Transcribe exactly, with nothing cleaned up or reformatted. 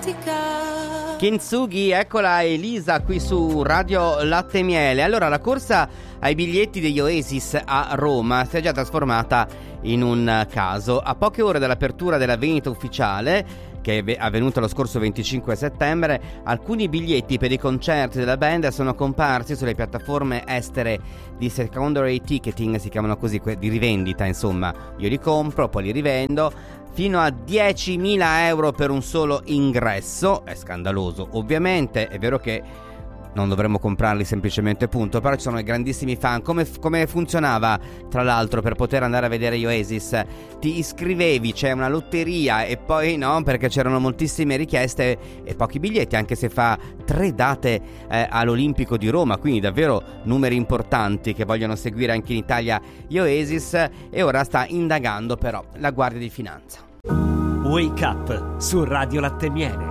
Kintsugi, eccola Elisa qui su Radio Latte e Miele. Allora, la corsa ai biglietti degli Oasis a Roma si è già trasformata in un caso. A poche ore dall'apertura della vendita ufficiale, che è avvenuta lo scorso venticinque settembre, alcuni biglietti per i concerti della band sono comparsi sulle piattaforme estere di secondary ticketing, si chiamano così, di rivendita, insomma. Io li compro, poi li rivendo, fino a diecimila euro per un solo ingresso. È scandaloso, ovviamente. È vero che non dovremmo comprarli semplicemente, punto, però ci sono i grandissimi fan. Come, come funzionava, tra l'altro, per poter andare a vedere gli Oasis? Ti iscrivevi, c'è una lotteria e poi no, perché c'erano moltissime richieste e pochi biglietti, anche se fa tre date eh, all'Olimpico di Roma, quindi davvero numeri importanti che vogliono seguire anche in Italia gli Oasis. E ora sta indagando però la Guardia di Finanza. Wake Up su Radio Latte e Miele.